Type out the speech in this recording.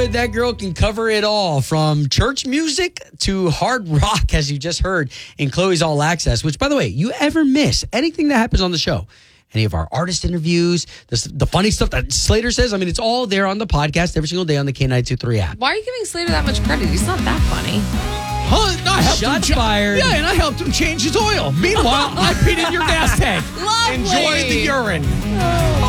good. That girl can cover it all, from church music to hard rock, as you just heard in Chloe's All Access, which, by the way, you ever miss anything that happens on the show? Any of our artist interviews, the funny stuff that Slater says, I mean, it's all there on the podcast every single day on the K923 app. Why are you giving Slater that much credit? He's not that funny. Huh? I helped Shots him fired. Yeah, and I helped him change his oil. Meanwhile, I peed in your gas tank. Lovely. Enjoy the urine.